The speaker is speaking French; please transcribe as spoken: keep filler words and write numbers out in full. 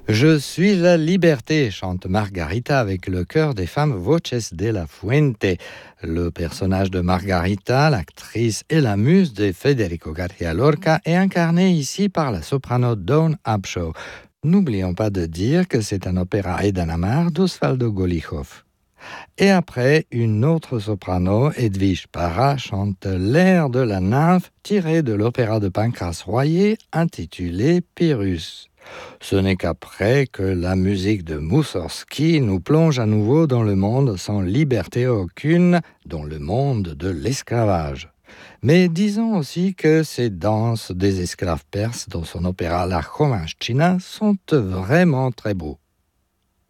Je suis la liberté, chante Margarita avec le chœur des femmes Voces de la Fuente. Le personnage de Margarita, l'actrice et la muse de Federico García Lorca, est incarné ici par la soprano Dawn Upshaw. N'oublions pas de dire que c'est un opéra Eden Amar d'Osvaldo Golijov. Et après, une autre soprano, Edwige Parra, chante l'air de la nymphe tiré de l'opéra de Pancrace Royer intitulé Pyrrhus. Ce n'est qu'après que la musique de Moussorgsky nous plonge à nouveau dans le monde sans liberté aucune, dans le monde de l'esclavage. Mais disons aussi que ces danses des esclaves perses dans son opéra La Jovenchina sont vraiment très beaux.